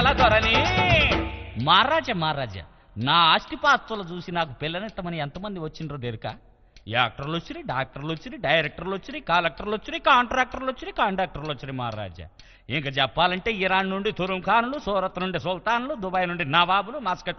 గల దొరని. మహారాజా నా ఆస్తిపాస్తులు చూసి నాకు పిల్లనెత్తమని ఎంతమంది వచ్చిండ్రో దేరుక? యాక్టర్లు వచ్చిరి, డాక్టర్లు వచ్చిరి, డైరెక్టర్లు వచ్చిరి, కలెక్టర్లు వచ్చిరి, కాంట్రాక్టర్లు వచ్చిరి, కండక్టర్లు వచ్చిరి మహారాజా. ఇంకా చెప్పాలంటే ఇరాన్ నుండి తురుం ఖాన్లు, సూరత్ నుండి సుల్తాన్లు, దుబాయ్ నుండి నవాబులు, మస్కట్